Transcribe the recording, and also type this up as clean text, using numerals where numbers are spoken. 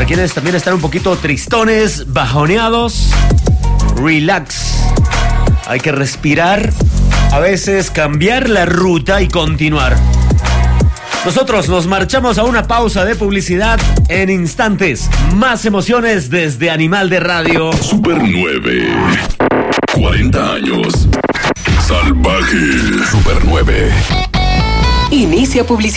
quienes también están un poquito tristones, bajoneados, relax. Hay que respirar, a veces cambiar la ruta y continuar. Nosotros nos marchamos a una pausa de publicidad. En instantes, más emociones desde Animal de Radio. Super 9. 40 años. Salvaje. Super 9. Inicia publicidad.